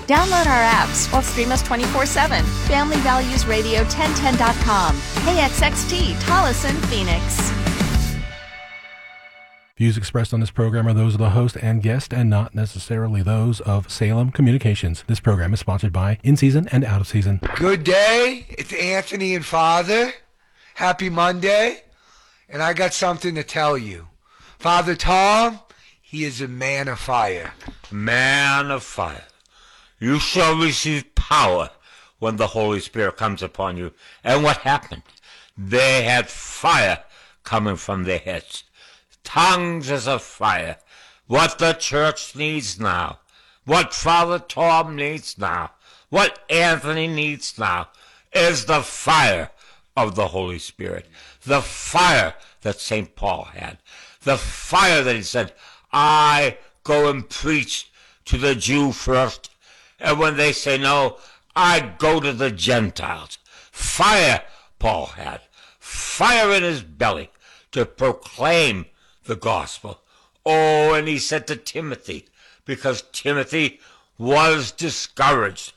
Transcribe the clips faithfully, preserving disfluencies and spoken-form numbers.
Download our apps or stream us twenty-four seven. Family Values Radio ten ten dot com. K X X T, Tolleson, Phoenix. Views expressed on this program are those of the host and guest and not necessarily those of Salem Communications. This program is sponsored by In Season and Out of Season. Good day. It's Anthony and Father. Happy Monday. And I got something to tell you. Father Tom, he is a man of fire. Man of fire. You shall receive power when the Holy Spirit comes upon you. And what happened? They had fire coming from their heads. Tongues as a fire. What the church needs now. What Father Tom needs now. What Anthony needs now is the fire of the Holy Spirit. The fire that Saint Paul had. The fire that he said, I go and preach to the Jew first. And when they say no, I go to the Gentiles. Fire Paul had. Fire in his belly to proclaim the gospel. Oh, and he said to Timothy, because Timothy was discouraged,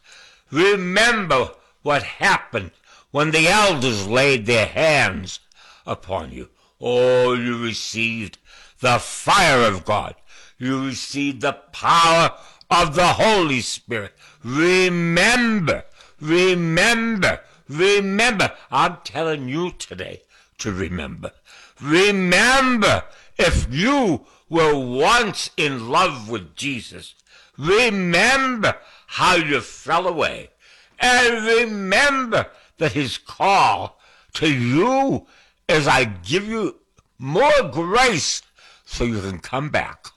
remember what happened when the elders laid their hands upon you. Oh, you received the fire of God. You received the power of the Holy Spirit. Remember, remember, remember. I'm telling you today to remember. Remember, if you were once in love with Jesus, remember how you fell away. And remember that his call to you is, I give you more grace so you can come back.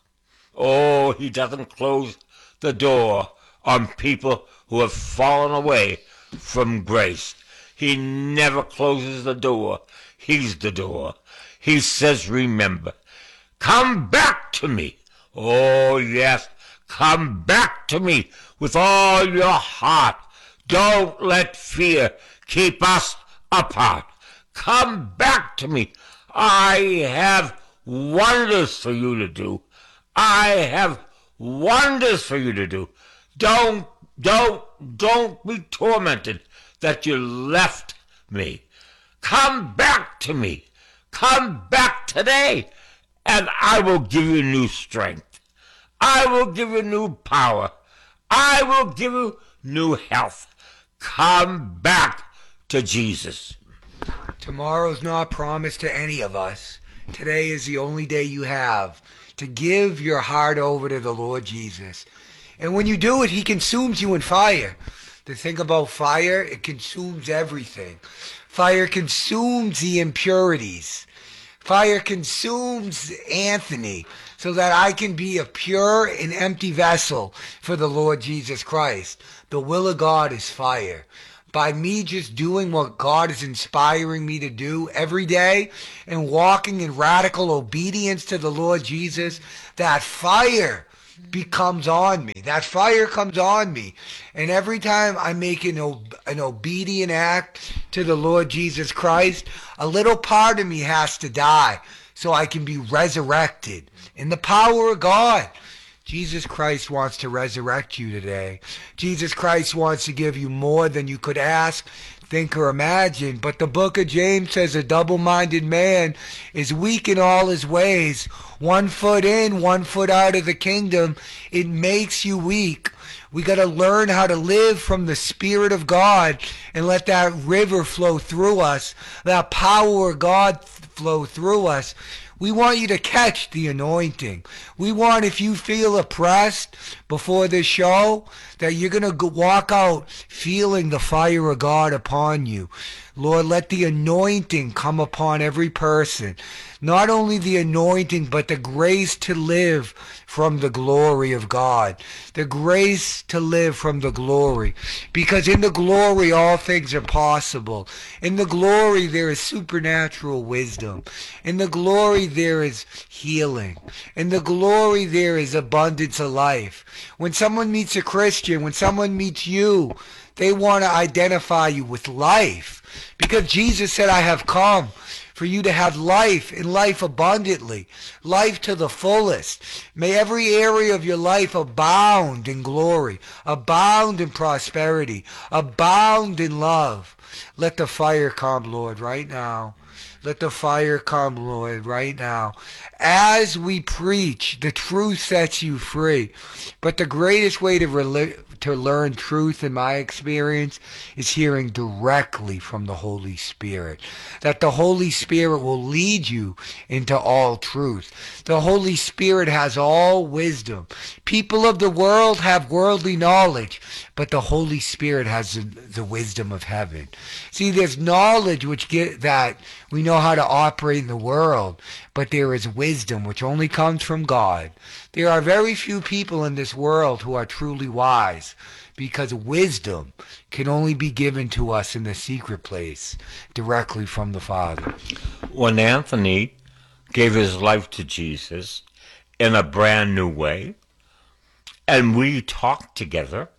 Oh, he doesn't close the door on people who have fallen away from grace. He never closes the door. He's the door. He says, remember, come back to me. Oh, yes, come back to me with all your heart. Don't let fear keep us apart. Come back to me. I have wonders for you to do. I have wonders for you to do. Don't, don't, don't be tormented that you left me. Come back to me. Come back today, and I will give you new strength. I will give you new power. I will give you new health. Come back to Jesus. Tomorrow's not promised to any of us. Today is the only day you have to give your heart over to the Lord Jesus. And when you do it, he consumes you in fire. The thing about fire, it consumes everything. Fire consumes the impurities. Fire consumes Anthony so that I can be a pure and empty vessel for the Lord Jesus Christ. The will of God is fire. By me just doing what God is inspiring me to do every day and walking in radical obedience to the Lord Jesus, that fire becomes on me. That fire comes on me. And every time I make an, ob- an obedient act to the Lord Jesus Christ, a little part of me has to die so I can be resurrected in the power of God. Jesus Christ wants to resurrect you today. Jesus Christ wants to give you more than you could ask, think, or imagine. But the book of James says a double-minded man is weak in all his ways. One foot in, one foot out of the kingdom. It makes you weak. We got to learn how to live from the Spirit of God and let that river flow through us, that power of God flow through us. We want you to catch the anointing. We want, if you feel oppressed before this show, that you're going to walk out feeling the fire of God upon you. Lord, let the anointing come upon every person. Not only the anointing, but the grace to live from the glory of God. The grace to live from the glory. Because in the glory, all things are possible. In the glory, there is supernatural wisdom. In the glory, there is healing. In the glory, there is abundance of life. When someone meets a Christian, when someone meets you, they want to identify you with life. Because Jesus said, I have come for you to have life and life abundantly, life to the fullest. May every area of your life abound in glory, abound in prosperity, abound in love. Let the fire come, Lord, right now. Let the fire come, Lord, right now. As we preach, the truth sets you free. But the greatest way to rel- to learn truth, in my experience, is hearing directly from the Holy Spirit. That the Holy Spirit will lead you into all truth. The Holy Spirit has all wisdom. People of the world have worldly knowledge, but the Holy Spirit has the, the wisdom of heaven. See, there's knowledge which get that we know how to operate in the world, but there is wisdom which only comes from God. There are very few people in this world who are truly wise, because wisdom can only be given to us in the secret place, directly from the Father. When Anthony gave his life to Jesus in a brand new way, and we talked together,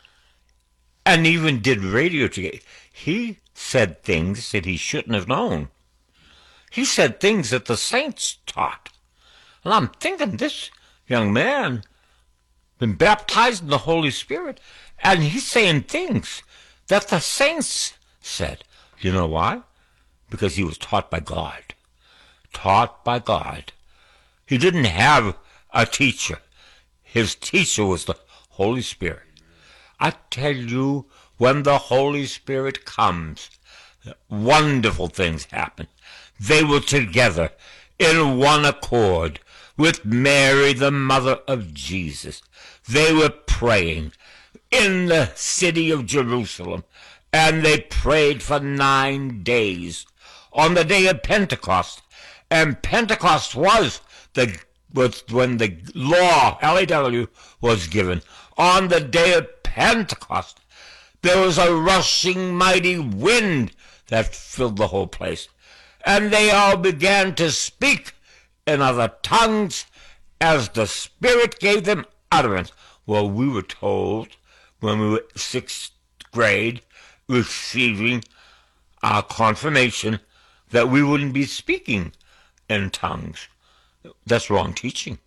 and even did radio together, he said things that he shouldn't have known. He said things that the saints taught. And I'm thinking, this young man been baptized in the Holy Spirit, and he's saying things that the saints said. You know why? Because he was taught by God. Taught by God. He didn't have a teacher. His teacher was the Holy Spirit. I tell you, when the Holy Spirit comes, wonderful things happen. They were together in one accord with Mary, the mother of Jesus. They were praying in the city of Jerusalem, and they prayed for nine days on the day of Pentecost. And Pentecost was the was when the law, L A W, was given. On the day of Pentecost, there was a rushing mighty wind that filled the whole place. And they all began to speak in other tongues as the Spirit gave them utterance. Well, we were told when we were sixth grade, receiving our confirmation, that we wouldn't be speaking in tongues. That's wrong teaching.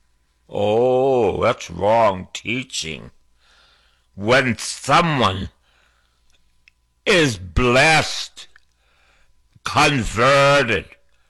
Oh, that's wrong teaching. When someone is blessed, converted,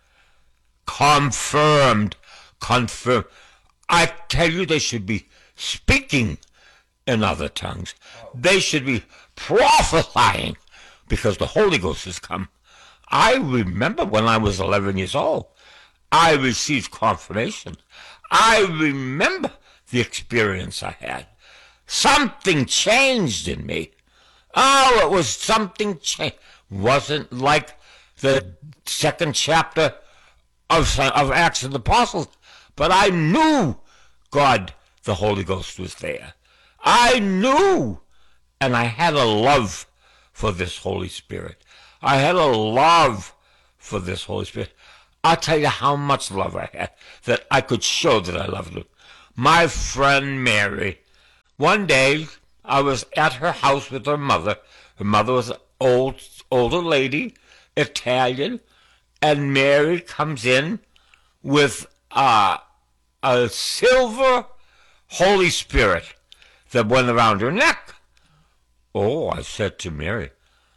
confirmed, confirmed, I tell you, they should be speaking in other tongues. They should be prophesying, because the Holy Ghost has come. I remember when I was eleven years old, I received confirmation. I remember the experience I had. Something changed in me. Oh, it was something changed. Wasn't like the second chapter of, of Acts of the Apostles, but I knew God, the Holy Ghost, was there. I knew, and I had a love for this Holy Spirit. I had a love for this Holy Spirit. I'll tell you how much love I had, that I could show that I loved him. My friend Mary, one day I was at her house with her mother. Her mother was an old, older lady, Italian, and Mary comes in with uh, a silver Holy Spirit that went around her neck. Oh, I said to Mary,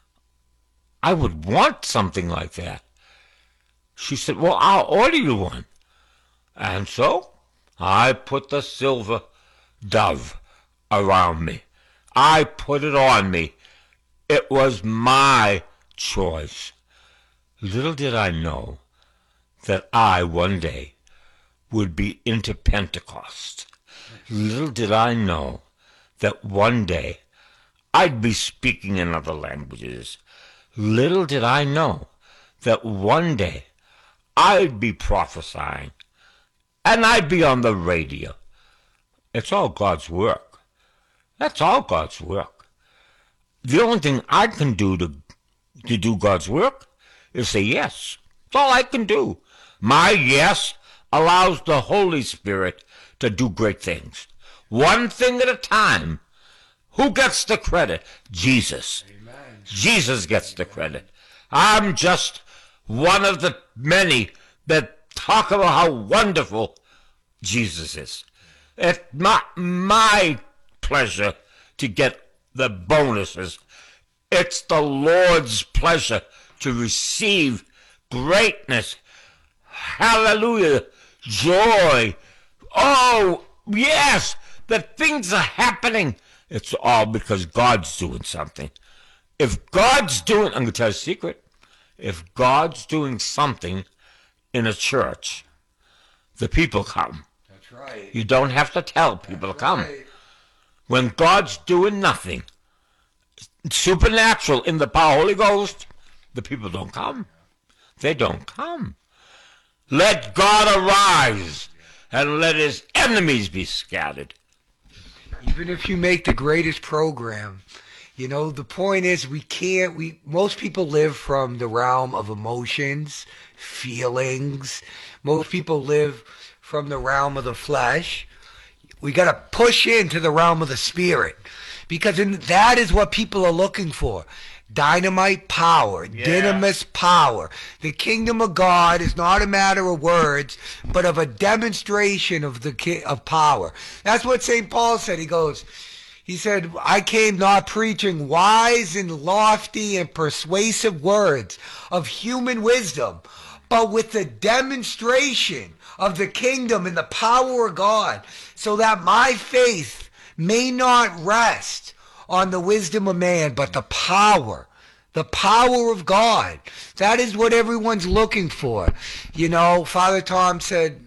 I would want something like that. She said, well, I'll order you one. And so I put the silver dove around me. I put it on me. It was my choice. Little did I know that I one day would be into Pentecost. Little did I know that one day I'd be speaking in other languages. Little did I know that one day I'd be prophesying, and I'd be on the radio. It's all God's work. That's all God's work. The only thing I can do to, to do God's work is say yes. That's all I can do. My yes allows the Holy Spirit to do great things. One thing at a time. Who gets the credit? Jesus. Amen. Jesus gets the credit. I'm just one of the many that talk about how wonderful Jesus is. It's not my pleasure to get the bonuses. It's the Lord's pleasure to receive greatness. Hallelujah. Joy. Oh, yes, the things are happening. It's all because God's doing something. If God's doing, I'm going to tell you a secret. If God's doing something in a church, the people come. That's right. You don't have to tell people That's to come. right. When God's doing nothing supernatural in the power of the Holy Ghost, the people don't come. They don't come. Let God arise and let his enemies be scattered. Even if you make the greatest program, you know, the point is we can't, we, most people live from the realm of emotions, feelings. Most people live from the realm of the flesh. We got to push into the realm of the spirit, because in, that is what people are looking for. Dynamite power, Yeah. dynamis power. The kingdom of God is not a matter of words, but of a demonstration of the ki- of power. That's what Saint Paul said. He goes, he said, I came not preaching wise and lofty and persuasive words of human wisdom, but with the demonstration of the kingdom and the power of God, so that my faith may not rest on the wisdom of man, but the power, the power of God. That is what everyone's looking for. You know, Father Tom said,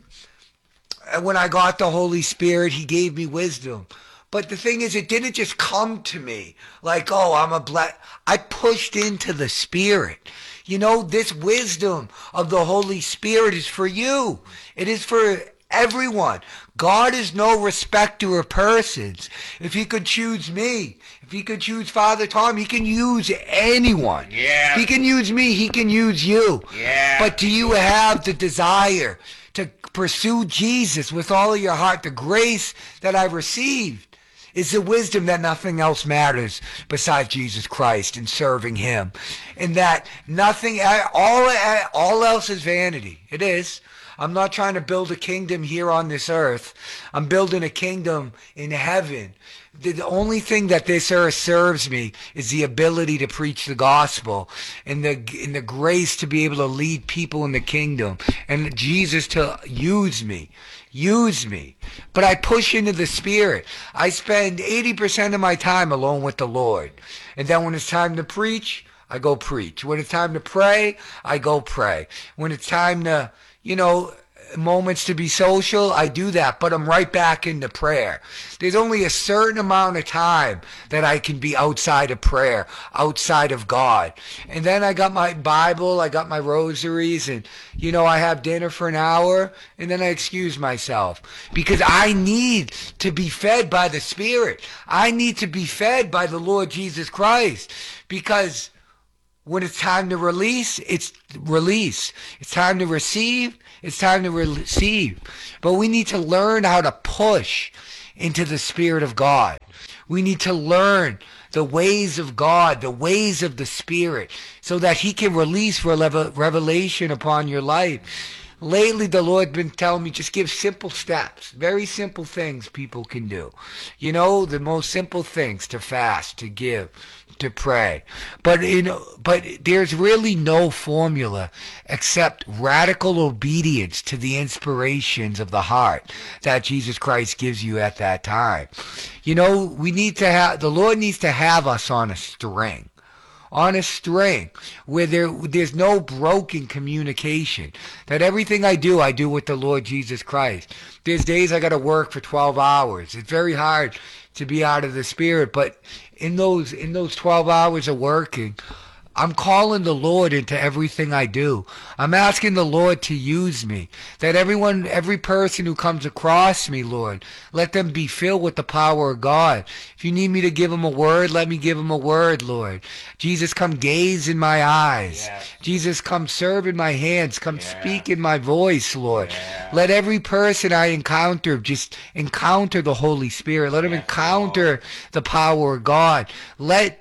when I got the Holy Spirit, he gave me wisdom. But the thing is, it didn't just come to me like, oh, I'm a black. I pushed into the Spirit. You know, this wisdom of the Holy Spirit is for you. It is for everyone. God is no respecter of persons. If he could choose me, if he could choose Father Tom, he can use anyone. Yeah. If he can use me, he can use you. Yeah. But do you have the desire to pursue Jesus with all of your heart? The grace that I've received is the wisdom that nothing else matters besides Jesus Christ and serving him. And that nothing, all, all else is vanity. It is. I'm not trying to build a kingdom here on this earth. I'm building a kingdom in heaven. The only thing that this earth serves me is the ability to preach the gospel and the and the grace to be able to lead people in the kingdom, and Jesus to use me. Use me. But I push into the Spirit. I spend eighty percent of my time alone with the Lord. And then when it's time to preach, I go preach. When it's time to pray, I go pray. When it's time to, you know, moments to be social, I do that, but I'm right back into prayer. There's only a certain amount of time that I can be outside of prayer, outside of God. And then I got my Bible, I got my rosaries, and, you know, I have dinner for an hour, and then I excuse myself. Because I need to be fed by the Spirit. I need to be fed by the Lord Jesus Christ. Because when it's time to release, it's release. It's time to receive, it's time to receive. But we need to learn how to push into the Spirit of God. We need to learn the ways of God, the ways of the Spirit, so that he can release revelation upon your life. Lately, the Lord's been telling me, just give simple steps, very simple things people can do. You know, the most simple things, to fast, to give, to pray. But you know, but there's really no formula except radical obedience to the inspirations of the heart that Jesus Christ gives you at that time. You know, we need to have, the Lord needs to have us on a string. On a string where there there's no broken communication. That everything I do, I do with the Lord Jesus Christ. There's days I got to work for twelve hours. It's very hard to be out of the Spirit, but in those in those twelve hours of working, I'm calling the Lord into everything I do. I'm asking the Lord to use me. That everyone, every person who comes across me, Lord, let them be filled with the power of God. If you need me to give them a word, let me give them a word, Lord. Jesus, come gaze in my eyes. Yes. Jesus, come serve in my hands. Come Yeah. speak in my voice, Lord. Yeah. Let every person I encounter just encounter the Holy Spirit. Let them Yes, encounter the power of God. Let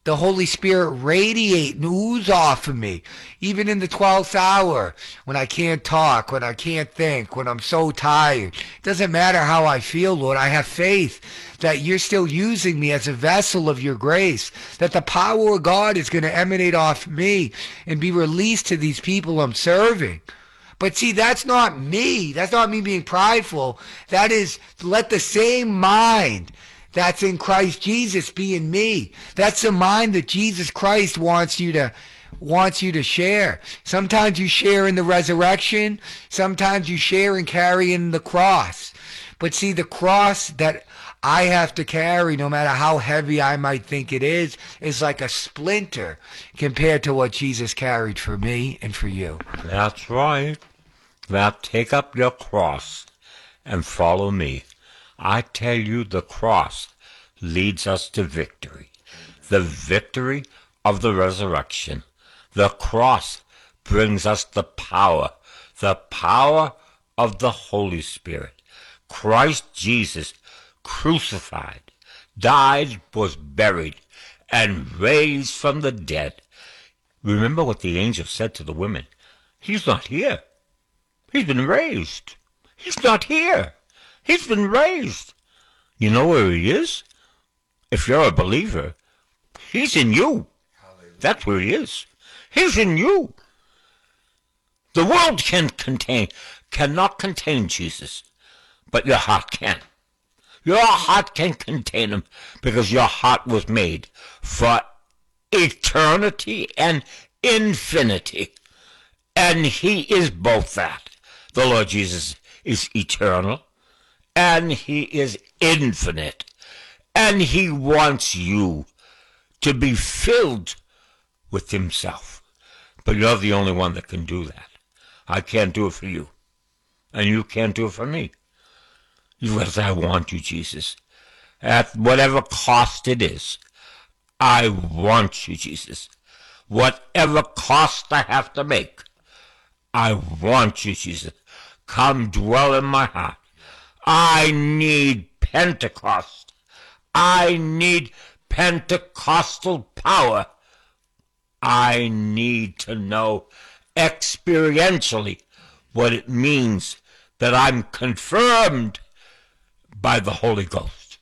the Holy Spirit radiate and ooze off of me. Even in the twelfth hour, when I can't talk, when I can't think, when I'm so tired. It doesn't matter how I feel, Lord. I have faith that you're still using me as a vessel of your grace, that the power of God is going to emanate off me and be released to these people I'm serving. But see, that's not me. That's not me being prideful. That is, let the same mind that's in Christ Jesus be in me. That's the mind that Jesus Christ wants you to wants you to share. Sometimes you share in the resurrection. Sometimes you share in carrying the cross. But see, the cross that I have to carry, no matter how heavy I might think it is, is like a splinter compared to what Jesus carried for me and for you. That's right. Now take up your cross and follow me. I tell you, the cross leads us to victory. The victory of the resurrection. The cross brings us the power. The power of the Holy Spirit. Christ Jesus, crucified, died, was buried, and raised from the dead. Remember what the angel said to the women. He's not here. He's been raised. He's not here. He's been raised. You know where he is? If you're a believer, he's in you. That's where he is. He's in you. The world can contain, cannot contain Jesus, but your heart can. Your heart can contain him because your heart was made for eternity and infinity. And he is both that. The Lord Jesus is eternal and he is infinite. And he wants you to be filled with himself. But you're the only one that can do that. I can't do it for you. And you can't do it for me. Because I want you, Jesus. At whatever cost it is, I want you, Jesus. Whatever cost I have to make, I want you, Jesus. Come dwell in my heart. I need Pentecost. I need Pentecostal power. I need to know experientially what it means that I'm confirmed by the Holy Ghost.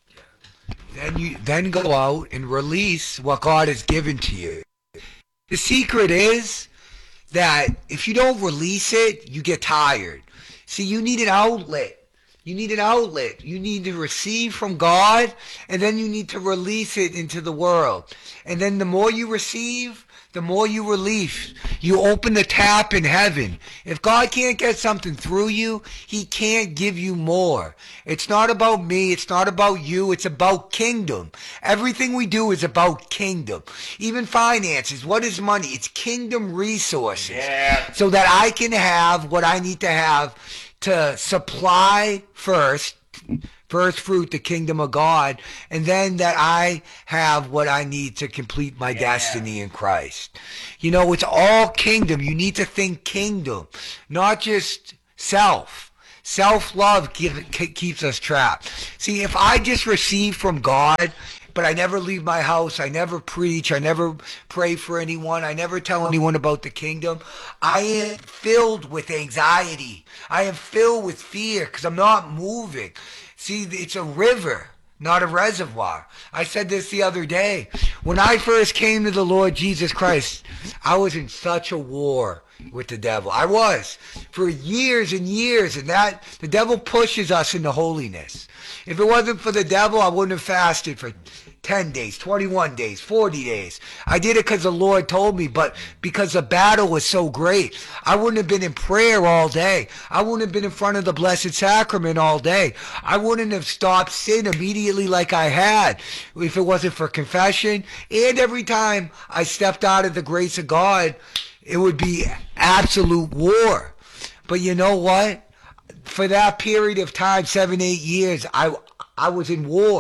Then you then go out and release what God has given to you. The secret is that if you don't release it, you get tired. See, you need an outlet. You need an outlet. You need to receive from God, and then you need to release it into the world. And then the more you receive, the more you release. You open the tap in heaven. If God can't get something through you, he can't give you more. It's not about me. It's not about you. It's about kingdom. Everything we do is about kingdom. Even finances. What is money? It's kingdom resources. Yeah. So that I can have what I need to have to supply first, first fruit, the kingdom of God, and then that I have what I need to complete my yeah. destiny in Christ. You know, it's all kingdom. You need to think kingdom, not just self. Self-love keeps us trapped. See, if I just receive from God, but I never leave my house, I never preach, I never pray for anyone, I never tell anyone about the kingdom, I am filled with anxiety. I am filled with fear because I'm not moving. See, it's a river, not a reservoir. I said this the other day. When I first came to the Lord Jesus Christ, I was in such a war with the devil. I was for years and years, and that the devil pushes us into holiness. If it wasn't for the devil, I wouldn't have fasted for ten days, twenty-one days, forty days. I did it because the Lord told me, but because the battle was so great. I wouldn't have been in prayer all day. I wouldn't have been in front of the Blessed Sacrament all day. I wouldn't have stopped sin immediately like I had if it wasn't for confession. And every time I stepped out of the grace of God, it would be absolute war. But you know what? For that period of time, seven, eight years, I I was in war.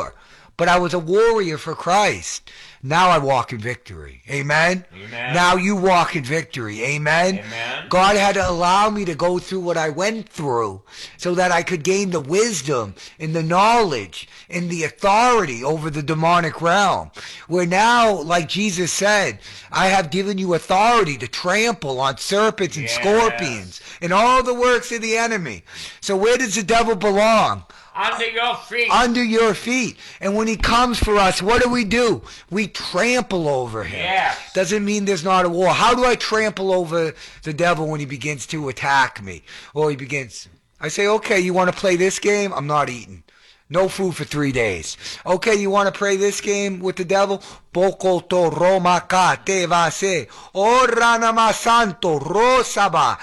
but I was a warrior for Christ. Now I walk in victory. Amen? Amen. Now you walk in victory. Amen? Amen. God had to allow me to go through what I went through so that I could gain the wisdom and the knowledge and the authority over the demonic realm. Where now, like Jesus said, I have given you authority to trample on serpents and Yes. scorpions and all the works of the enemy. So where does the devil belong? Under your feet. Under your feet. And when he comes for us, what do we do? We trample over him. Yes. Doesn't mean there's not a war. How do I trample over the devil when he begins to attack me? Or he begins, I say, okay, you want to play this game? I'm not eating. No food for three days. Okay, you want to play this game with the devil? Boko to Roma ka te vase. O ranama santo rosaba.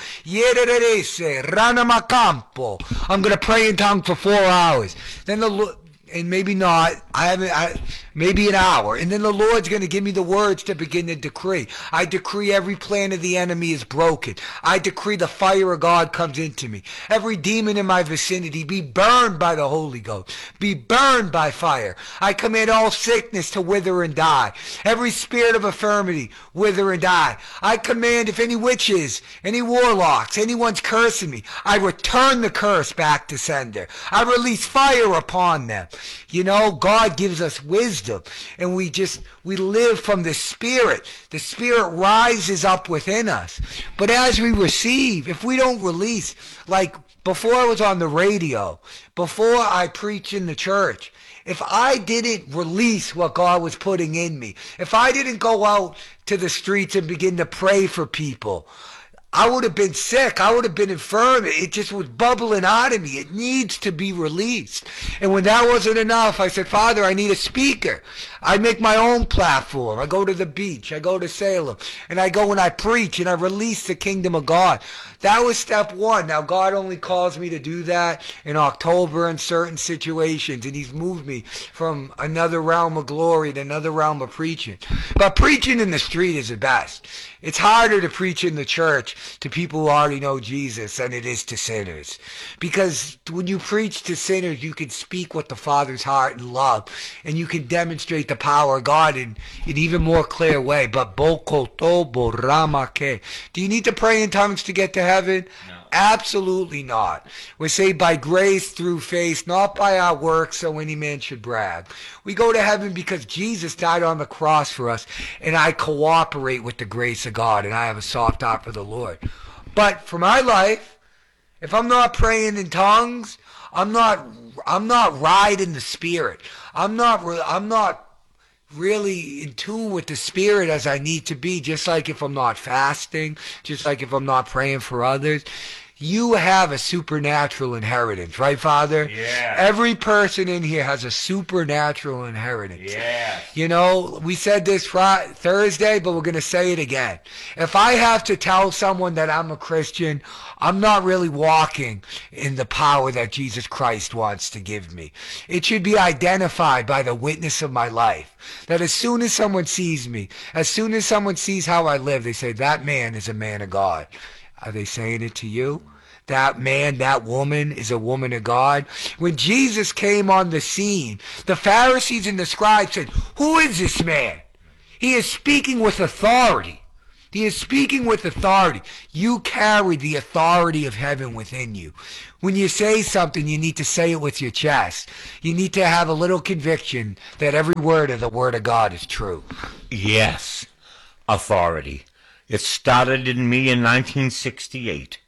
Yererese ranama campo. I'm going to pray in tongues for four hours. Then the Lord, and maybe not, I haven't, I, maybe an hour. And then the Lord's going to give me the words to begin to decree. I decree every plan of the enemy is broken. I decree the fire of God comes into me. Every demon in my vicinity be burned by the Holy Ghost. Be burned by fire. I command all sickness to wither and die. Every spirit of infirmity, wither and die. I command if any witches, any warlocks, anyone's cursing me, I return the curse back to sender. I release fire upon them. You know, God gives us wisdom, and we just, we live from the Spirit. The Spirit rises up within us. But as we receive, if we don't release, like before I was on the radio, before I preach in the church, if I didn't release what God was putting in me, if I didn't go out to the streets and begin to pray for people, I would have been sick. I would have been infirm. It just was bubbling out of me. It needs to be released. And when that wasn't enough, I said, Father, I need a speaker. I make my own platform. I go to the beach. I go to Salem. And I go and I preach and I release the kingdom of God. That was step one. Now, God only calls me to do that in October in certain situations. And he's moved me from another realm of glory to another realm of preaching. But preaching in the street is the best. It's harder to preach in the church to people who already know Jesus than it is to sinners. Because when you preach to sinners, you can speak with the Father's heart and love. And you can demonstrate the power of God in an even more clear way. But bokoto boramake. Do you need to pray in tongues to get to heaven? No. Absolutely not. We're saved by grace through faith, not by our works, so any man should brag. We go to heaven because Jesus died on the cross for us, and I cooperate with the grace of God, and I have a soft heart for the Lord. But for my life, if I'm not praying in tongues, I'm not, I'm not riding the Spirit. I'm not, I'm not really in tune with the Spirit as I need to be, just like if I'm not fasting, just like if I'm not praying for others. You have a supernatural inheritance, right, Father? Yeah. Every person in here has a supernatural inheritance. Yeah. You know, we said this Friday, Thursday, but we're going to say it again. If I have to tell someone that I'm a Christian, I'm not really walking in the power that Jesus Christ wants to give me. It should be identified by the witness of my life. That as soon as someone sees me, as soon as someone sees how I live, they say, that man is a man of God. Are they saying it to you? That man, that woman is a woman of God. When Jesus came on the scene, the Pharisees and the scribes said, who is this man? He is speaking with authority. He is speaking with authority. You carry the authority of heaven within you. When you say something, you need to say it with your chest. You need to have a little conviction that every word of the Word of God is true. Yes, authority. It started in me in nineteen sixty-eight.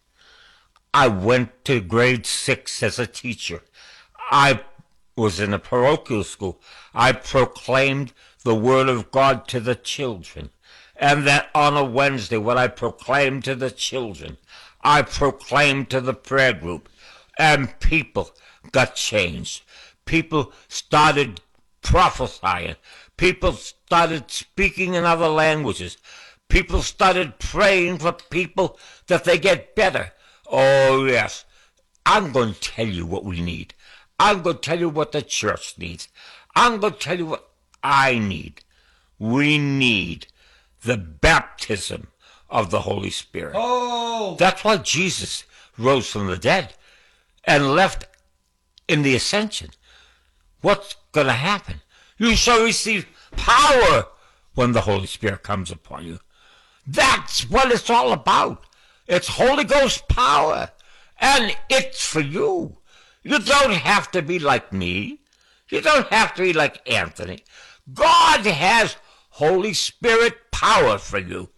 I went to grade six as a teacher. I was in a parochial school. I proclaimed the Word of God to the children. And that on a Wednesday, what I proclaimed to the children, I proclaimed to the prayer group. And people got changed. People started prophesying. People started speaking in other languages. People started praying for people that they get better. Oh, yes. I'm going to tell you what we need. I'm going to tell you what the church needs. I'm going to tell you what I need. We need the baptism of the Holy Spirit. Oh! That's why Jesus rose from the dead and left in the ascension. What's going to happen? You shall receive power when the Holy Spirit comes upon you. That's what it's all about. It's Holy Ghost power. And it's for you. You don't have to be like me. You don't have to be like Anthony. God has Holy Spirit power for you.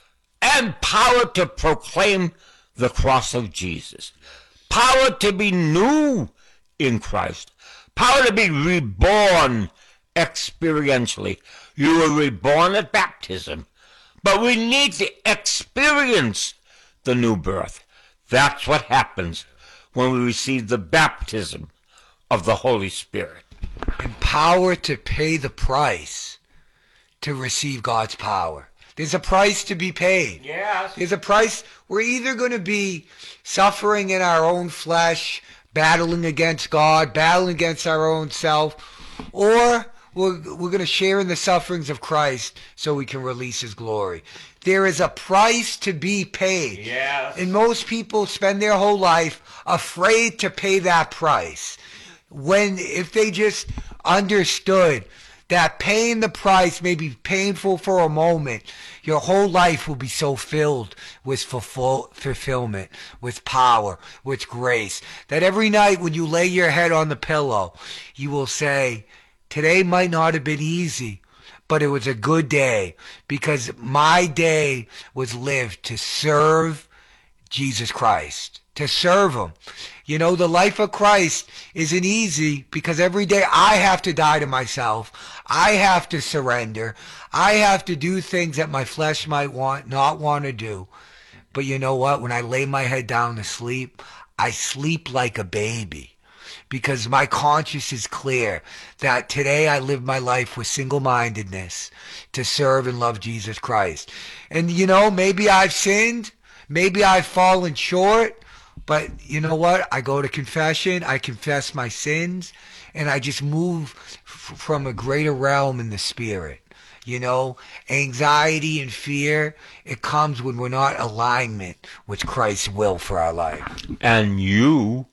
And power to proclaim the cross of Jesus. Power to be new in Christ. Power to be reborn experientially. You were reborn at baptism. But we need to experience the new birth. That's what happens when we receive the baptism of the Holy Spirit. And power to pay the price to receive God's power. There's a price to be paid. Yes. There's a price. We're either going to be suffering in our own flesh, battling against God, battling against our own self, or we're, we're going to share in the sufferings of Christ so we can release his glory. There is a price to be paid. Yes. And most people spend their whole life afraid to pay that price. When, if they just understood that paying the price may be painful for a moment, your whole life will be so filled with fulfill, fulfillment, with power, with grace, that every night when you lay your head on the pillow, you will say, today might not have been easy, but it was a good day because my day was lived to serve Jesus Christ, to serve him. You know, the life of Christ isn't easy because every day I have to die to myself. I have to surrender. I have to do things that my flesh might want, not want to do. But you know what? When I lay my head down to sleep, I sleep like a baby. Because my conscience is clear that today I live my life with single-mindedness to serve and love Jesus Christ. And, you know, maybe I've sinned. Maybe I've fallen short. But you know what? I go to confession. I confess my sins. And I just move f- from a greater realm in the spirit. You know, anxiety and fear, it comes when we're not in alignment with Christ's will for our life. And you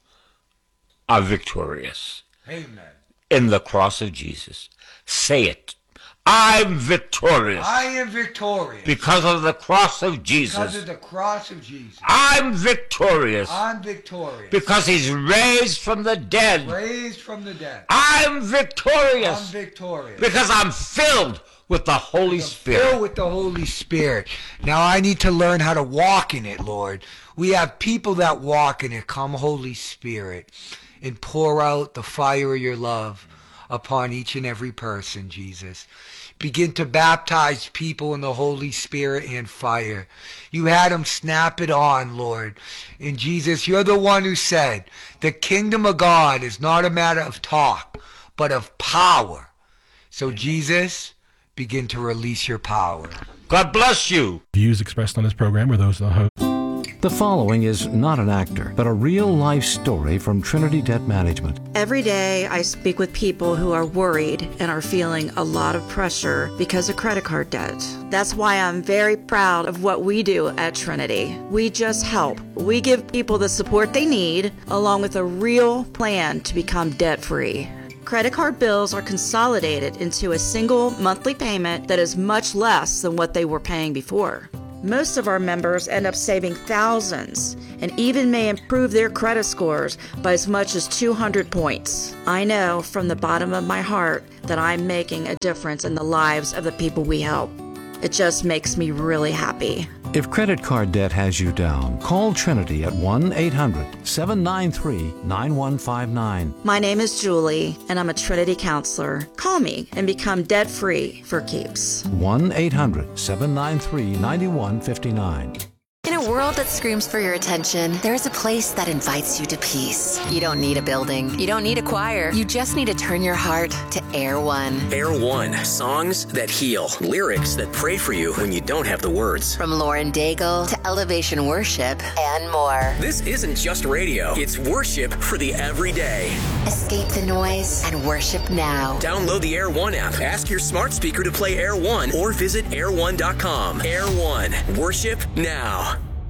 are victorious. Amen. In the cross of Jesus. Say it. I'm victorious. I am victorious. Because of the cross of Jesus. Because of the cross of Jesus. I'm victorious. I'm victorious. Because he's raised from the dead. Raised from the dead. I'm victorious. I'm victorious. Because I'm filled with the Holy Spirit. Filled with the Holy Spirit. Now I need to learn how to walk in it, Lord. We have people that walk in it. Come, Holy Spirit, and pour out the fire of your love upon each and every person, Jesus. Begin to baptize people in the Holy Spirit and fire. You had them snap it on, Lord. And Jesus, you're the one who said, the kingdom of God is not a matter of talk, but of power. So Jesus, begin to release your power. God bless you. Views expressed on this program are those of the host. The following is not an actor, but a real-life story from Trinity Debt Management. Every day I speak with people who are worried and are feeling a lot of pressure because of credit card debt. That's why I'm very proud of what we do at Trinity. We just help. We give people the support they need, along with a real plan to become debt-free. Credit card bills are consolidated into a single monthly payment that is much less than what they were paying before. Most of our members end up saving thousands and even may improve their credit scores by as much as two hundred points. I know from the bottom of my heart that I'm making a difference in the lives of the people we help. It just makes me really happy. If credit card debt has you down, call Trinity at one eight hundred seven nine three nine one five nine. My name is Julie, and I'm a Trinity counselor. Call me and become debt-free for keeps. one eight hundred seven nine three nine one five nine. In a world that screams for your attention, there's a place that invites you to peace. You don't need a building. You don't need a choir. You just need to turn your heart to Air One. Air One. Songs that heal. Lyrics that pray for you when you don't have the words. From Lauren Daigle to Elevation Worship and more. This isn't just radio. It's worship for the everyday. Escape the noise and worship now. Download the Air One app. Ask your smart speaker to play Air One or visit air one dot com. Air One. Worship now.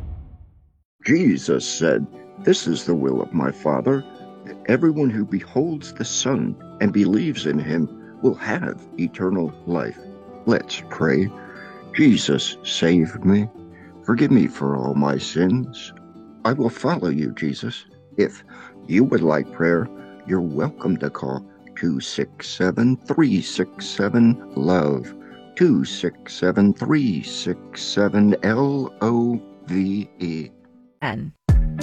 Jesus said, "This is the will of my Father, that everyone who beholds the Son and believes in him will have eternal life. Let's pray. Jesus, save me. Forgive me for all my sins. I will follow you, Jesus. If you would like prayer, you're welcome to call two six seven, three six seven, LOVE, two six seven, three six seven, L O V E. N.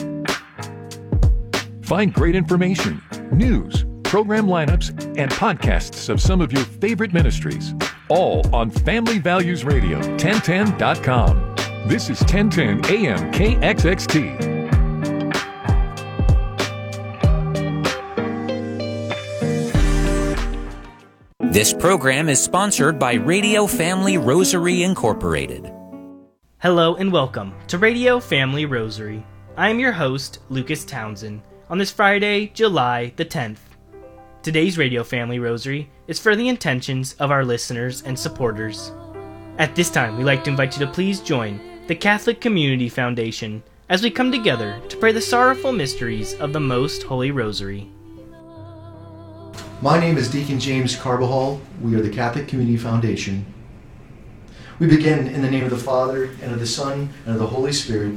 Find great information, news, program lineups, and podcasts of some of your favorite ministries, all on Family Values Radio, ten ten dot com. This is ten ten A M K X X T. This program is sponsored by Radio Family Rosary Incorporated. Hello and welcome to Radio Family Rosary. I am your host, Lucas Townsend, on this Friday, July the tenth. Today's Radio Family Rosary is for the intentions of our listeners and supporters. At this time, we'd like to invite you to please join the Catholic Community Foundation as we come together to pray the sorrowful mysteries of the Most Holy Rosary. My name is Deacon James Carbajal. We are the Catholic Community Foundation. We begin in the name of the Father, and of the Son, and of the Holy Spirit.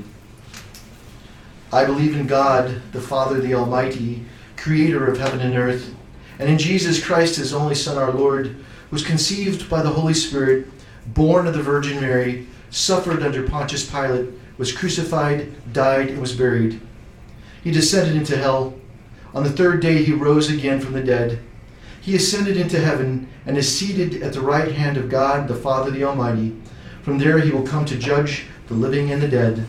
I believe in God, the Father, the Almighty, creator of heaven and earth, and in Jesus Christ, his only Son, our Lord, who was conceived by the Holy Spirit, born of the Virgin Mary, suffered under Pontius Pilate, was crucified, died, and was buried. He descended into hell. On the third day he rose again from the dead. He ascended into heaven and is seated at the right hand of God, the Father, the Almighty. From there he will come to judge the living and the dead.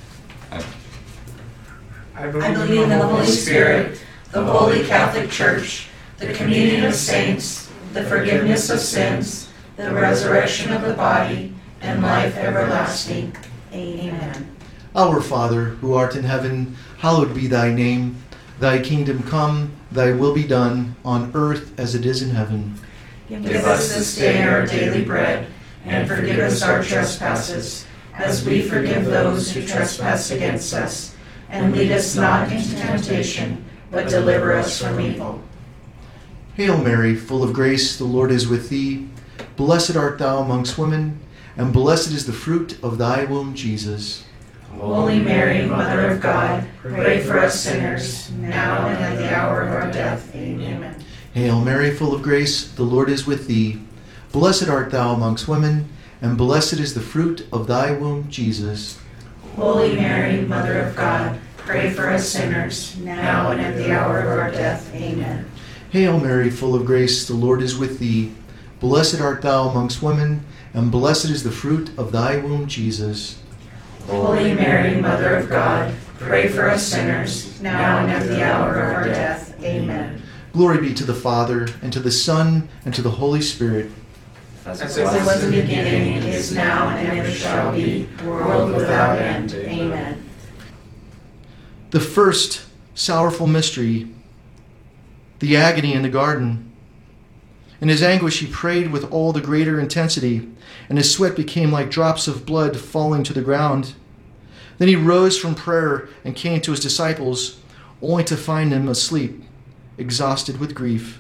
I believe in the Holy Spirit, the Holy Catholic Church, the communion of saints, the forgiveness of sins, the resurrection of the body, and life everlasting. Amen. Our Father, who art in heaven, hallowed be thy name. Thy kingdom come, thy will be done, on earth as it is in heaven. Give us this day our daily bread, and forgive us our trespasses, as we forgive those who trespass against us. And lead us not into temptation, but deliver us from evil. Hail Mary, full of grace, the Lord is with thee. Blessed art thou amongst women, and blessed is the fruit of thy womb, Jesus. Holy Mary, Mother of God, pray for us sinners, now and at the hour of our death. Amen. Hail Mary, full of grace, the Lord is with thee. Blessed art thou amongst women, and blessed is the fruit of thy womb, Jesus. Holy Mary, Mother of God, pray for us sinners, now and at the hour of our death. Amen. Hail Mary, full of grace, the Lord is with thee. Blessed art thou amongst women, and blessed is the fruit of thy womb, Jesus. Holy Mary, Mother of God, pray for us sinners, now and at the hour of our death. Amen. Glory be to the Father, and to the Son, and to the Holy Spirit. As it was in the beginning, is now, and ever shall be, world without end. Amen. The first sorrowful mystery, the agony in the garden. In his anguish he prayed with all the greater intensity, and his sweat became like drops of blood falling to the ground. Then he rose from prayer and came to his disciples, only to find them asleep, exhausted with grief.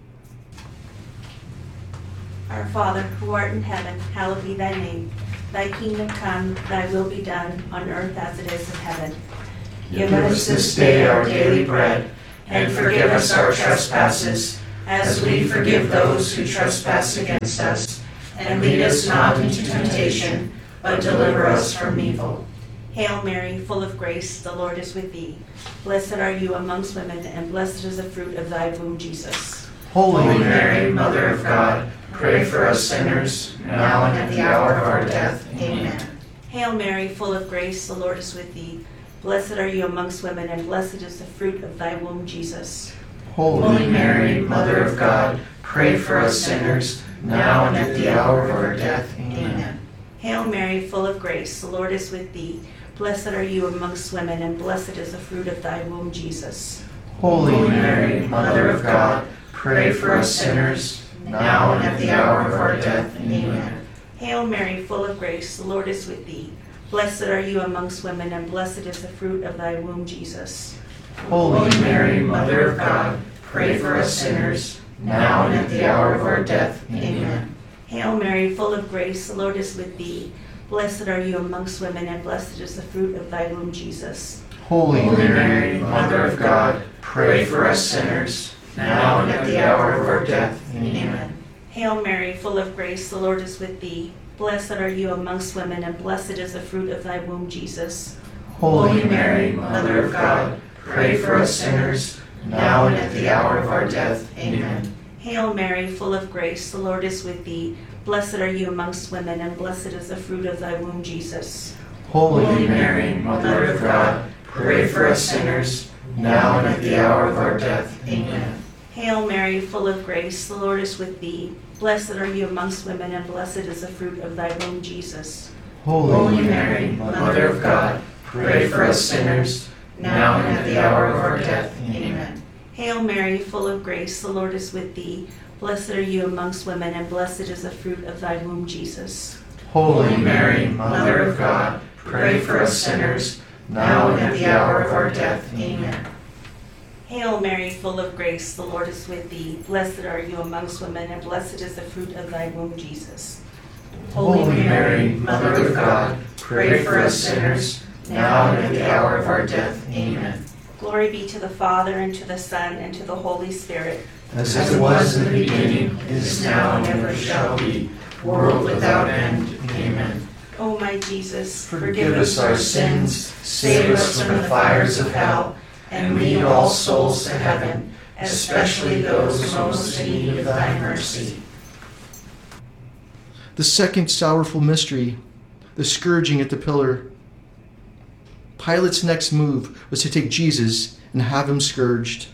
Our Father, who art in heaven, hallowed be thy name. Thy kingdom come, thy will be done, on earth as it is in heaven. Give us this day our daily bread, and forgive us our trespasses, as we forgive those who trespass against us. And lead us not into temptation, but deliver us from evil. Hail Mary, full of grace, the Lord is with thee. Blessed are you amongst women, and blessed is the fruit of thy womb, Jesus. Holy Mary, Mother of God, pray for us sinners, now and at the hour of our death. Amen. Hail Mary, full of grace, the Lord is with thee. Blessed are you amongst women, and blessed is the fruit of thy womb, Jesus. Holy Mary, Mother of God, pray for us sinners, now and at the hour of our death. Amen. Hail Mary, full of grace, the Lord is with thee. Blessed are you amongst women, and blessed is the fruit of thy womb, Jesus. Holy Mary, Mother of God, pray for us sinners, now and at the hour of our death. Amen. Hail Mary, full of grace, the Lord is with thee. Blessed are you amongst women, and blessed is the fruit of thy womb, Jesus. Holy Mary, Mother of God, pray for us sinners, now and at the hour of our death. Amen. Hail Mary, full of grace, the Lord is with thee. Blessed are you amongst women, and blessed is the fruit of thy womb, Jesus. Holy Mary, Mother of God, pray for us sinners, now and at the hour of our death. Amen. Hail Mary, full of grace, the Lord is with thee. Blessed are you amongst women, and blessed is the fruit of thy womb, Jesus. Holy Mary, Mother of God, pray for us sinners, now and at the hour of our death. Amen. Hail Mary, full of grace, the Lord is with thee. Blessed are you amongst women, and blessed is the fruit of thy womb, Jesus. Holy Mary, Mother of God, pray for us sinners, now and at the hour of our death. Amen. Hail Mary, full of grace, the Lord is with thee. Blessed are you amongst women, and blessed is the fruit of thy womb, Jesus. Holy Mary, Mother of God, pray for us sinners, now and at the hour of our death. Amen. Hail Mary, full of grace, the Lord is with thee. Blessed are you amongst women, and blessed is the fruit of thy womb, Jesus. Holy Mary, Mother of God, pray for us sinners, now and at the hour of our death. Amen. Hail Mary, full of grace, the Lord is with thee. Blessed are you amongst women, and blessed is the fruit of thy womb, Jesus. Holy Mary, Mother of God, pray for us sinners, now and at the hour of our death. Amen. Glory be to the Father, and to the Son, and to the Holy Spirit. As it was in the beginning, is now, and ever shall be, world without end. Amen. O my Jesus, forgive us our sins, save us from the fires of hell, and lead all souls to heaven, especially those most in need of thy mercy. The second sorrowful mystery, the scourging at the pillar. Pilate's next move was to take Jesus and have him scourged.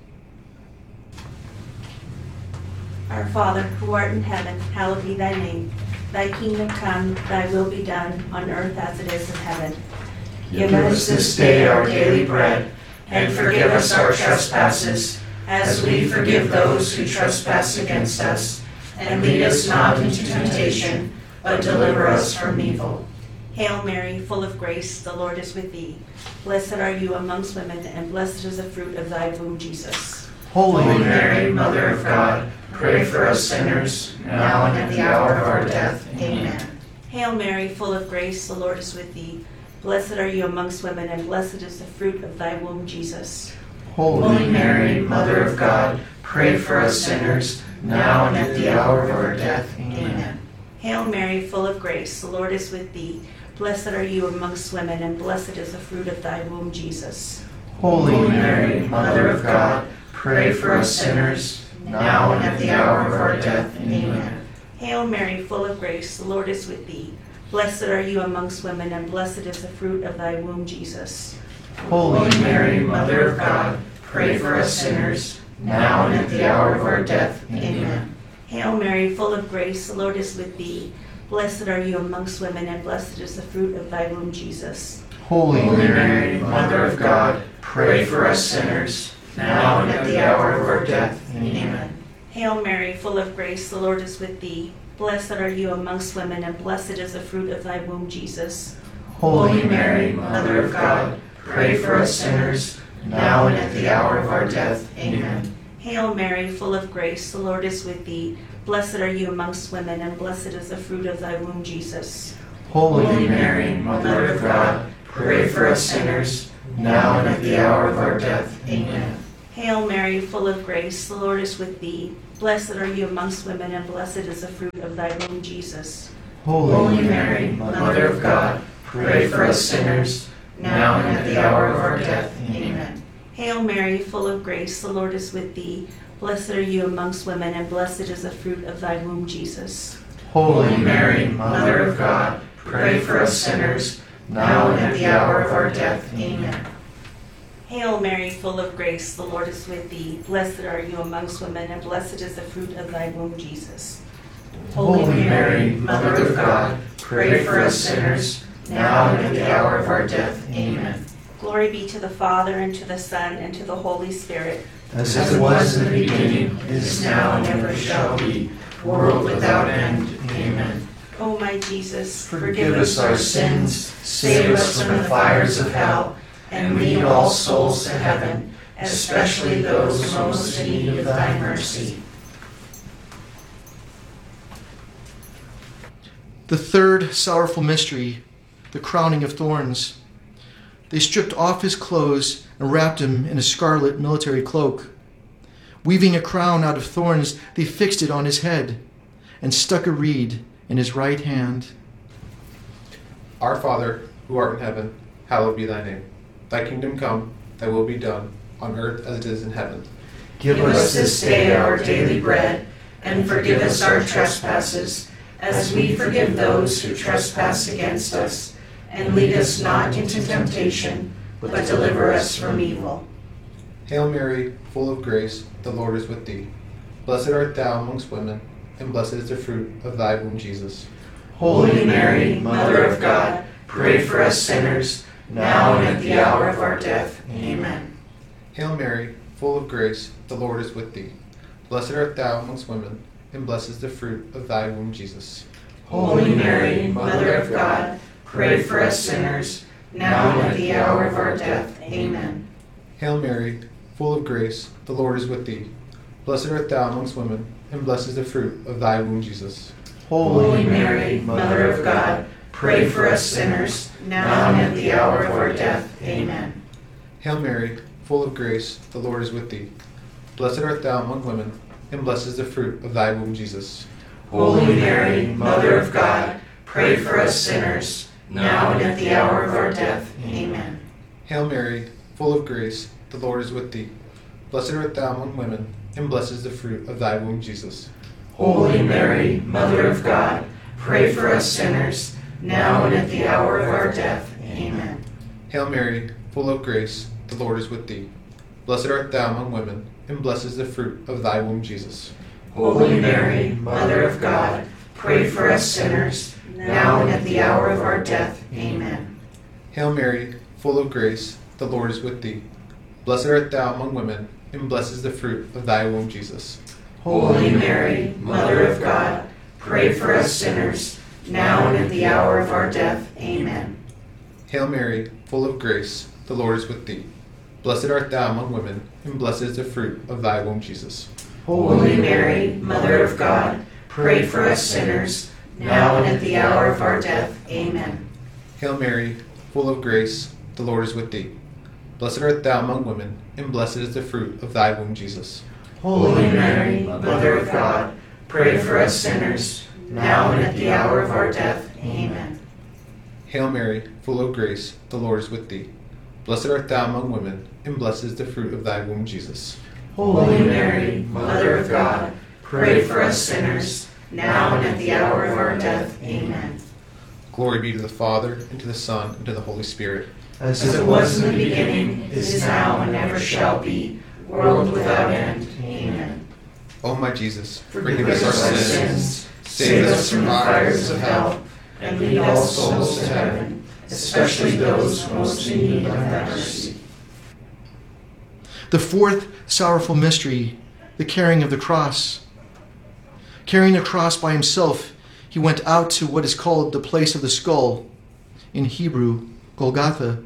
Our Father, who art in heaven, hallowed be thy name. Thy kingdom come, thy will be done, on earth as it is in heaven. Give us this day our daily bread, and forgive us our trespasses, as we forgive those who trespass against us. And lead us not into temptation, but deliver us from evil. Hail Mary, full of grace, the Lord is with thee. Blessed are you amongst women, and blessed is the fruit of thy womb, Jesus. Holy Mary, Mother of God, pray for us sinners, now and at the hour of our death. Amen. Hail Mary, full of grace, the Lord is with thee. Blessed are you amongst women, and blessed is the fruit of thy womb, Jesus. Holy Mary, Mother of God, pray for us sinners, now and at the hour of our death. Amen. Hail Mary, full of grace, the Lord is with thee. Blessed are you amongst women, and blessed is the fruit of thy womb, Jesus. Holy Mary, Mother of God, pray for us sinners, now and at the hour of our death. Amen. Hail Mary, full of grace, the Lord is with thee. Blessed are you amongst women, and blessed is the fruit of thy womb, Jesus. Holy Mary, Mother of God, pray for us sinners, now and at the hour of our death. Amen. Hail Mary, full of grace, the Lord is with thee. Blessed are you amongst women, and blessed is the fruit of thy womb, Jesus. Holy Mary, Mother of God, pray for us sinners, now and at the hour of our death. Amen. Hail Mary, full of grace, the Lord is with thee. Blessed are you amongst women, and blessed is the fruit of thy womb, Jesus. Holy Mary, Mother of God, pray for us sinners, now and at the hour of our death. Amen. Hail Mary, full of grace, the Lord is with thee. Blessed are you amongst women, and blessed is the fruit of thy womb, Jesus. Holy Mary, Mother of God, pray for us sinners, now and at the hour of our death. Amen. Hail Mary, full of grace, the Lord is with thee. Blessed are you amongst women, and blessed is the fruit of thy womb, Jesus. Holy Mary, Mother of God, pray for us sinners, now and at the hour of our death. Amen. Hail Mary, full of grace, the Lord is with thee. Blessed are you amongst women, and blessed is the fruit of thy womb, Jesus. Holy Mary, Mother of God, pray for us sinners, now and at the hour of our death. Amen. Hail Mary, full of grace, the Lord is with thee. Blessed are you amongst women, and blessed is the fruit of thy womb, Jesus. Holy Mary, Mother of God, pray for us sinners, now and at the hour of our death. Amen. Glory be to the Father, and to the Son, and to the Holy Spirit. As it was in the beginning, is now, and ever shall be, world without end. Amen. O my Jesus, forgive us our sins, save us from the fires of hell, and lead all souls to heaven, especially those most in need of thy mercy. The third sorrowful mystery, the crowning of thorns. They stripped off his clothes and wrapped him in a scarlet military cloak. Weaving a crown out of thorns, they fixed it on his head and stuck a reed in his right hand. Our Father, who art in heaven, hallowed be thy name. Thy kingdom come, thy will be done, on earth as it is in heaven. Give us this day our daily bread, and forgive us our trespasses, as we forgive those who trespass against us. And lead us not into temptation, but deliver us from evil. Hail Mary, full of grace, the Lord is with thee. Blessed art thou amongst women, and blessed is the fruit of thy womb, Jesus. Holy Mary, Mother of God, pray for us sinners, now and at the hour of our death. Amen. Hail Mary, full of grace, the Lord is with thee. Blessed art thou amongst women, and blessed is the fruit of thy womb, Jesus. Holy Mary, Mother of God, pray for us sinners, now and at the hour of our death. Amen. Hail Mary, full of grace, the Lord is with thee. Blessed art thou amongst women, and blessed is the fruit of thy womb, Jesus. Holy Mary, Mother of God, pray for us sinners, now and at the hour of our death. Amen. Hail Mary, full of grace, the Lord is with thee. Blessed art thou among women, and blessed is the fruit of thy womb, Jesus. Holy Mary, Mother of God, pray for us sinners, now and at the hour of our death. Amen. Hail Mary, full of grace, the Lord is with thee. Blessed art thou among women, and blessed is the fruit of thy womb, Jesus. Holy Mary, Mother of God, pray for us sinners, now and at the hour of our death. Amen. Hail Mary, full of grace, the Lord is with thee. Blessed art thou among women, and blessed is the fruit of thy womb, Jesus. Holy Mary, Mother of God, pray for us sinners, now and at the hour of our death. Amen. Hail Mary, full of grace, the Lord is with thee. Blessed art thou among women, and blessed is the fruit of thy womb, Jesus. Holy Mary, Mother of God, pray for us sinners, now and at the hour of our death. Amen. Hail Mary, full of grace, the Lord is with thee. Blessed art thou among women, and blessed is the fruit of thy womb, Jesus. Holy Mary, Mother of God, pray for us sinners, now and at the hour of our death. Amen. Hail Mary, full of grace, the Lord is with thee. Blessed art thou among women, and blessed is the fruit of thy womb, Jesus. Holy Mary, Mother of God, pray for us sinners, now and at the hour of our death. Amen. Hail Mary, full of grace, the Lord is with thee. Blessed art thou among women, and blessed is the fruit of thy womb, Jesus. Holy Mary, Mother of God, pray for us sinners, now and at the hour of our death. Amen. Glory be to the Father, and to the Son, and to the Holy Spirit. As it was in the beginning, is now, and ever shall be, world without end. Amen. O my Jesus, forgive, forgive us our sins, save us from the fires of hell, and lead all souls to heaven, especially those most in need of thy mercy. The fourth sorrowful mystery, the carrying of the cross. Carrying the cross by himself, he went out to what is called the place of the skull, in Hebrew, Golgotha.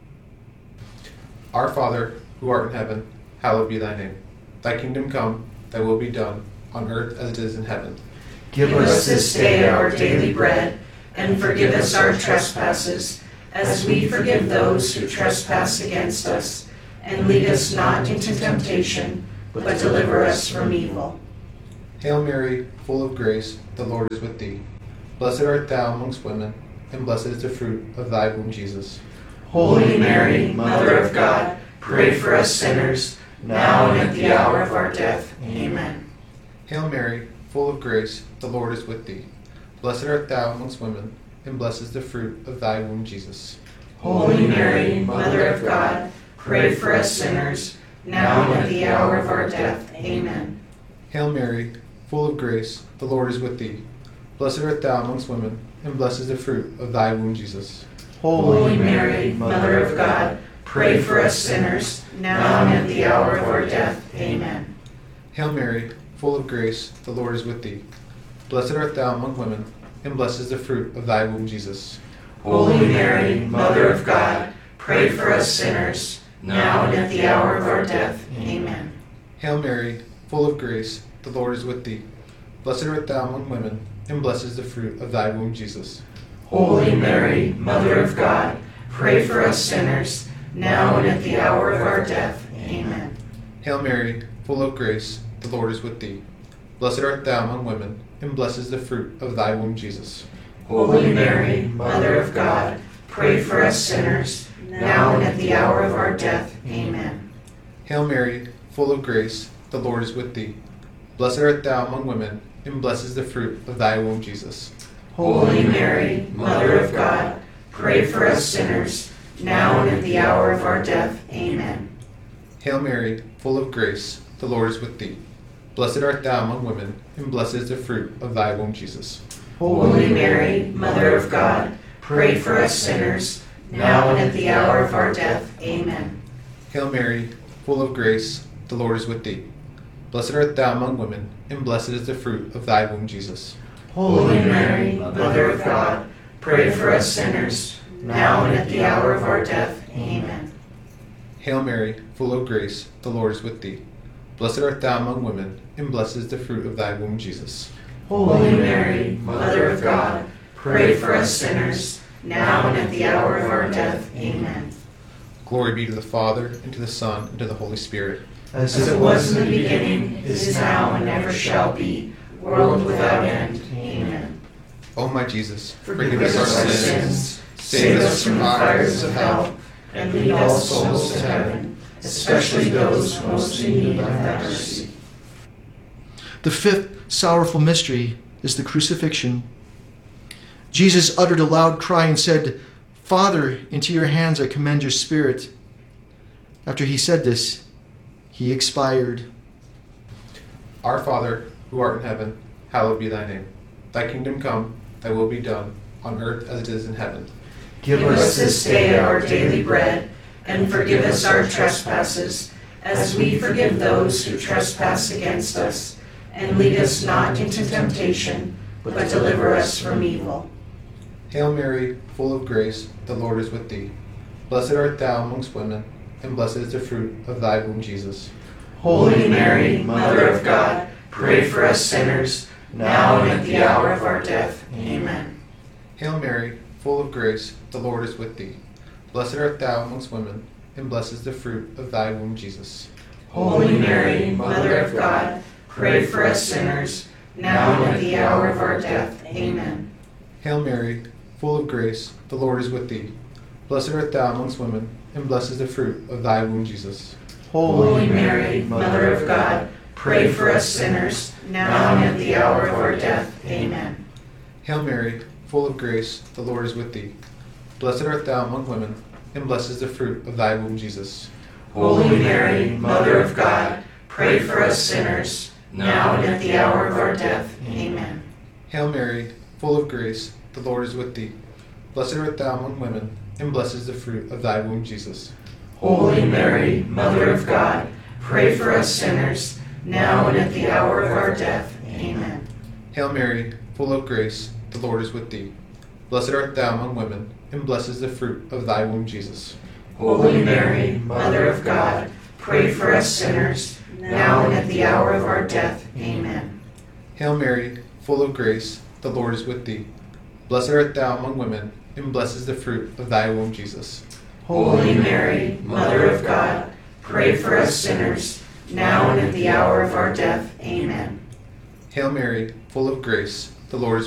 Our Father, who art in heaven, hallowed be thy name. Thy kingdom come, thy will be done, on earth as it is in heaven. Give us this day our daily bread, and forgive us our trespasses, as we forgive those who trespass against us. And lead us not into temptation, but deliver us from evil. Hail Mary, full of grace, the Lord is with thee. Blessed art thou amongst women, and blessed is the fruit of thy womb, Jesus. Holy Mary, Mother of God, pray for us sinners, now and at the hour of our death. Amen. Hail Mary, full of grace, the Lord is with thee. Blessed art thou amongst women, and blessed is the fruit of thy womb, Jesus. Holy Mary, Mother of God, pray for us sinners, now and at the hour of our death. Amen. Hail Mary, full of grace, the Lord is with thee. Blessed art thou amongst women, and blessed is the fruit of thy womb, Jesus. Holy Mary, Mother of God, pray for us sinners, now and at the hour of our death. Amen. Hail Mary, full of grace, the Lord is with thee. Blessed art thou among women, and blessed is the fruit of thy womb, Jesus. Holy Mary, Mother of God, pray for us sinners, now and at the hour of our death. Amen. Hail Mary, full of grace, the Lord is with thee. Blessed art thou among women, and blessed is the fruit of thy womb, Jesus. Holy Mary, Mother of God, pray for us sinners, now and at the hour of our death. Amen. Hail Mary, full of grace, the Lord is with thee. Blessed art thou among women, and blessed is the fruit of thy womb, Jesus. Holy Mary, Mother of God, pray for us sinners, now and at the hour of our death. Amen. Hail Mary, full of grace, the Lord is with thee. Blessed art thou among women, and blessed is the fruit of thy womb, Jesus. Holy Mary, Mother of God, pray for us sinners, now and at the hour of our death. Amen. Hail Mary, full of grace, the Lord is with thee. Blessed art thou among women, and blessed is the fruit of thy womb, Jesus. Holy Mary, Mother of God, pray for us sinners, now and at the hour of our death. Amen. Hail Mary, full of grace, the Lord is with thee. Blessed art thou among women, and blessed is the fruit of thy womb, Jesus. Holy Mary, Mother of God, pray for us sinners, now and at the hour of our death. Amen. Hail Mary, full of grace, the Lord is with thee. Blessed art thou among women, and blessed is the fruit of thy womb, Jesus. Holy Mary, Mother of God, pray for us sinners, now and at the hour of our death. Amen. Glory be to the Father, and to the Son, and to the Holy Spirit. As it was in the beginning, is now, and ever shall be, world without end. Amen. O my Jesus, forgive us our sins, save us from the fires of hell, and lead all souls to heaven, especially those most in need of thy mercy. The fifth sorrowful mystery is the crucifixion. Jesus uttered a loud cry and said, "Father, into your hands I commend your spirit." After he said this, he expired. Our Father, who art in heaven, hallowed be thy name. Thy kingdom come, thy will be done, on earth as it is in heaven. Give us this day our daily bread, and forgive us our trespasses, as we forgive those who trespass against us. And lead us not into temptation, but deliver us from evil. Hail Mary, full of grace, the Lord is with thee. Blessed art thou amongst women, and blessed is the fruit of thy womb, Jesus. Holy Mary, Mother of God, pray for us sinners, now and at the hour of our death. Amen. Hail Mary, full of grace, the Lord is with thee. Blessed art thou amongst women, and blessed is the fruit of thy womb, Jesus. Holy Mary, Mother of God, pray for us sinners, now and at the hour of our death. Amen. Hail Mary, full of grace, the Lord is with thee. Blessed art thou amongst women, and blessed is the fruit of thy womb, Jesus. Holy Mary, Mother of God, pray for us sinners, now and at the hour of our death. Amen. Hail Mary, full of grace, the Lord is with thee. Blessed art thou among women, and blessed is the fruit of thy womb, Jesus. Holy Mary, Mother of God, pray for us sinners, now and at the hour of our death. Amen. Hail Mary, full of grace, the Lord is with thee. Blessed art thou among women, and blessed is the fruit of thy womb, Jesus. Holy Mary, Mother of God, pray for us sinners, now and at the hour of our death. Amen. Hail Mary, full of grace, the Lord is with thee. Blessed art thou among women, and blessed is the fruit of thy womb, Jesus. Holy Mary, Mother of God, pray for us sinners, now and at the hour of our death. Amen. Hail Mary, full of grace, the Lord is with thee. Blessed art thou among women, and blessed is the fruit of thy womb, Jesus. Holy Mary, Mother of God, pray for us sinners, now and at the hour of our death. Amen. Hail Mary, full of grace, the Lord is